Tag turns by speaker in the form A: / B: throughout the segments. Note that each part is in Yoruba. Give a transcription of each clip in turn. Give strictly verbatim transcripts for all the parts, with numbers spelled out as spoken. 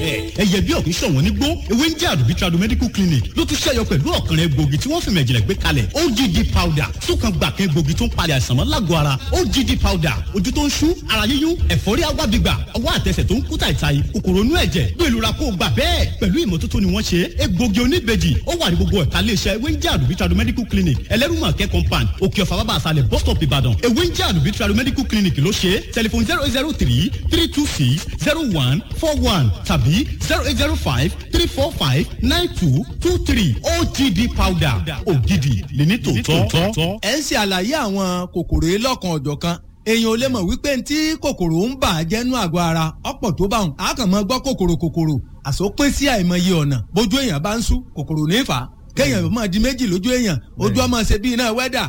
A: rẹ̀. ẹyẹ bí ọ̀kín ṣọ̀wọ́n nígbó ewé ń jẹ́ àdùbí trado medical clinic ló tún ṣẹ́yọ pẹ̀lú ọ̀kànrẹ́ egbògi tí wọ́n fi mẹ̀jìnlẹ̀ gbé kalẹ̀ O G D powder sókan gbàkẹ́ egbògi tó ń palẹ̀ àìsàn mọ́ lágọ̀ọ́ ara O G D powder ojú tó ń ṣú ara yíyún ẹ̀fọ́rí agbábígbà ọwọ́ àtẹsẹ̀ tó ń kú tàìtàì kòkòrò inú ẹ̀jẹ̀ gbé ìlú ra kó gbà bẹ́ẹ̀ pẹ̀lú ìmọ́tótó ni wọ́n ṣe egbògi oníbejì ó wà ní gbogbo ẹ̀ka iléeṣẹ́ ewé ń jẹ́ àdùbí trado medical clinic ẹlẹ́rùmọ̀kẹ́ compound òkè ọ̀fà bàbá àṣàlẹ̀ bus stop ìbàdàn ewé ń jẹ́ àdùbí trado medical clinic ló ṣe tẹlifon zero eight zero three three two six zero one four one tàbí zero eight zero five three four five nine two two three O G D powder ògidì lè ní tòótọ́.
B: ẹ ń ṣe àlàyé àwọn kòkòrò yìí lọ́kan ọ̀jọ̀kan èèyàn ò lè mọ̀ wípé ntí kòkòrò ń bà á jẹ́nu àgọ́ ara ọ̀pọ̀ tó bá wọn a kàn máa gbọ́ kòkòrò kòkòrò àsopín sí àìmọye ọ̀nà bójú èèyàn bá ń sú kòkòrò ní fà á kéèyàn máa di méjì lójú èèyàn ojú ọmọ ṣe bí iná wẹ́dà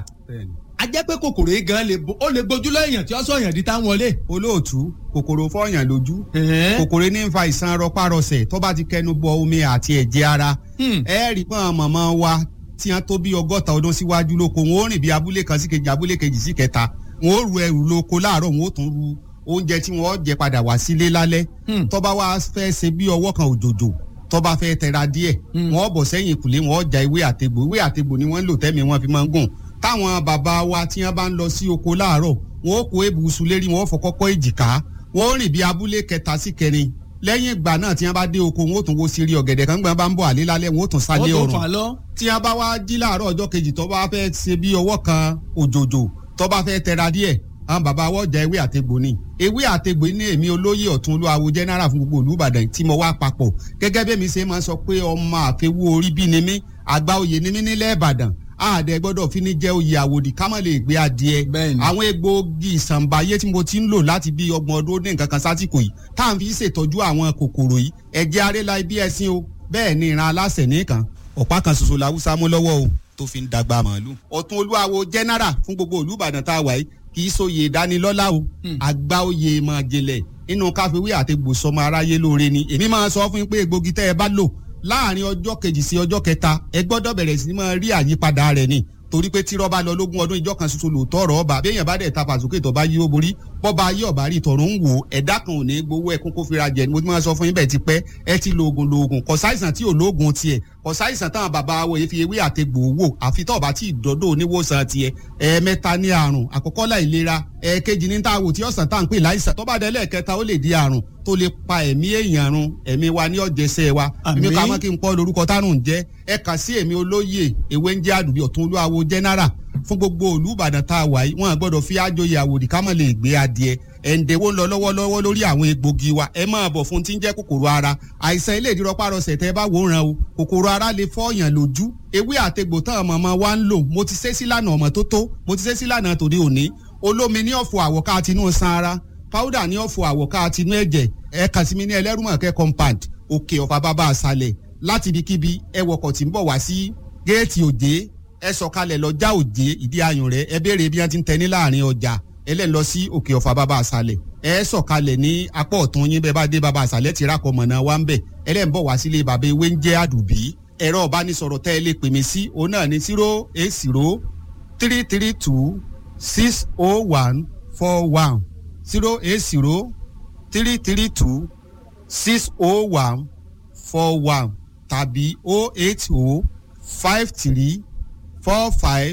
B: a jẹ́ pé kòkòrò yìí gan ó lè gbójú lọ èèyàn tí ó sọ èèyàn di táwọn wọlé.
C: olóòtú kòkòrò fọyàn lójú kòkòrò ní ń fa ìsan rọpárọsẹ̀ tó bá ti kẹnu bọ omi àti ẹ̀jẹ̀ ara ẹ rí pọ́n mọ̀mọ́ wa tí wọ́n tó bí ọgọ́ta ọdún síwájú lóko wọn ó rìn bí abúlé kan sí kejì abúlé kejì sí kẹta wọn ó ru ẹrù lóko láàárọ̀ wọn ó tún ru oúnjẹ tí wọ́n jẹ padà wá sílé lálẹ́ tó bá wá fẹ́ ṣe bí ọwọ́ kan òjòjò tó bá fẹ́ tẹra díẹ̀ wọ́n bọ̀ sẹ́yìn ìkùlé wọ́n ja ewé àtegbò ewé àtegbò ni wọ́n ń lò tẹ́mi wọ́n fi máa ń gùn táwọn bàbá wa tí wọ́n bá ń lọ sí oko láàárọ̀ wọn ó kó ebùsùn lérí wọn ó fọkọ́kọ́ èjìká wọn ó rìn bí abúlé kẹta sí kẹrin lẹ́yìn ìgbà náà tí wọ́n bá dé oko wọn ó tún wo sírí ọ̀gẹ̀dẹ̀ kan gbọ́n bá ń bọ̀ àlé lálẹ́ wọn ó tún sálé ọ̀rùn tí wọ́n bá wá jí láàárọ̀ ọjọ́ kejì tó bá fẹ́ ṣe bí ọwọ́ kan òjòjò tó bá fẹ́ tẹra díẹ̀ àwọn bàbá wọ́n ja ewé àtegbò ni ewé àtegbò ní èmi olóyè ọ̀tún olúwawo general fún gbogbo olúbàdàn tí mo wá papọ̀ gẹ́gẹ́ bí mi ṣe máa sọ pé ọmọ àfẹwú orí bí ni mí àgbà oyè ni mí nílẹ̀ ìbàdàn àdẹ gbọ́dọ̀ fi ní jẹ́ oyè àwòdì ká má lè gbé adìẹ àwọn egbòogi ìsànbáyé tí mo ti ń lò láti bí ọgbọ̀n ọdún ní nǹkan kan sásìkò yìí tá à ń fi ṣètọ́jú àwọn kòkòrò yìí ẹ̀jẹ̀ arẹ́la ibi ẹ̀sìn o bẹ́ẹ̀ ni ìran aláṣẹ nìkan ọ̀pá kan ṣoṣo làwùsá mú lọ́wọ́ o tó fi ń dàgbà màálù. ọ̀tún olúwawo general fún gbogbo olúbàdàn tá a wà yìí kì í sóye ìdánilọ́lá o àgbà oyè máa jẹlẹ̀ nínú káfíwé àti gbòsọmọ aráyé lóore ni èmi máa sọ fún yín pé egbògi tẹ́ ẹ bá lò láàrin ọjọ́ kejì sí ọjọ́ kẹta ẹ gbọ́dọ̀ bẹ̀rẹ̀ sí máa rí àyípadà rẹ̀ ni torí pé tírọ́ bá lọ lógún ọdún ìjọ kan ṣoṣo lòótọ́ ọ̀rọ̀ ọba béèyàn bá dẹ̀ ta fàsókè tó bá yí ó borí bọ́ba ayé ọ̀bá rí tọ̀rọ̀ ń wò ẹ̀dá kan ò ní gbowó ẹkún kó fira jẹ ni mo ti máa sọ fún yín bẹ́ẹ̀ ti pẹ́ ẹ ti lo oògùn lo oògùn kò sáìsàn tí ò lóògùn tiẹ̀ kò sáìsàn táwọn bàbá wo fi ewé àtegbò wò àfi tó bá tí ìdọ́dọ̀ oníwòsàn tiẹ̀ ẹ̀ẹ̀mẹ́ta ní àrùn àkọ́kọ́ láìlera ẹ̀ẹ̀kejì ní tá a wò tí ọ̀sán tá à ń pè láìsàn tó bá dé lẹ́ẹ̀kẹta ó lè di àrùn tó lè pa ẹ̀mí èèyàn run ẹ̀mí wa ní ọ̀jẹ̀sẹ̀ wa èmi kà mọ́ kí n pọ́ lórúkọ tárùn jẹ́ ẹ kà sí èmi olóyè ewé ń jẹ́ àdùbí ọ̀tún olúwawo general fún gbogbo olúbàdàn tá a wà yìí wọn gbọ́dọ̀ fi àjòyè àwòdì ká mọ̀ lè gbé adìẹ ẹ̀ǹdẹ̀wó ń lọ lọ́wọ́lọ́wọ́ lórí àwọn egbògi wa ẹ máa bọ̀ fún tí ń jẹ́ kòkòrò ara àìsàn ilé ìdírọ́párọsẹ̀ tẹ́ bá wò ràn o kòkòrò ara lè fọ́ọ̀yàn lójú ewé àtegbò tán ọmọ wa ń lò mo ti ṣe sílànà ọmọ tó tó mo ti ṣe sílànà tòde òní olómi ní ọ̀fọ̀ àwọ̀ká tinú san ara powder ní ọ̀fọ̀ àwọ̀ká tinú ẹ̀jẹ̀ ẹ kàn sí mi ní ẹlẹ́rùmọ̀kẹ́ compound òkè ọ̀fà bàbá àṣàlẹ̀ láti ibikíbi ẹ wọkọ̀ tí ń bọ̀ wá sí géètì òjé ẹ sọ̀kalẹ̀ lọ já òjé ìdí ayùn rẹ̀ ẹ béèrè bí wọ́n ti ń tẹ ní láàrin ọjà ẹ lẹ́ lọ sí òkè ọ̀fà bàbá àṣàlẹ̀ ẹ sọ̀kalẹ̀ ní apá ọ̀tún yín bẹ́ẹ̀ bá dé bàbá àṣàlẹ̀ ti rákọ̀ mọ̀nà wa ń bẹ̀ ẹ lẹ́ ń bọ̀ wá sílé bàbá ewé ń jẹ́ àdùbí ẹ̀rọ ìbánisọ̀rọ̀ tẹ́ ẹ lè pè mí sí òun náà ní zero eight zero three three two six oh one four one zero eight zero three three two six oh one four one tàbí oh eight oh five three four five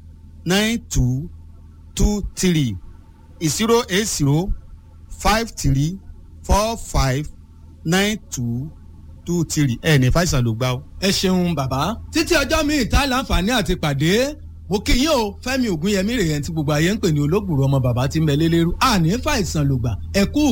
C: nine two two three zero eight zero five three four five nine two two three ẹ ní fàìsàn ló gbá o.
B: ẹ ṣeun bàbá títí ọjọ́ mi ìta láǹfààní àti pàdé mo kí yín o Fẹ́mi Ògúnyẹmí rèé tí gbogbo ayé ń pè ní olóògbòrò ọmọ bàbá tí ń bẹ lélẹ́rú àní fàìsàn ló gbà ẹ kú